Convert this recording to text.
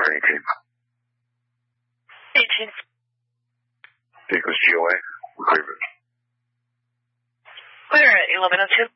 Clearing team. 18. Sequence GOA. Clear. Clear at 11:02.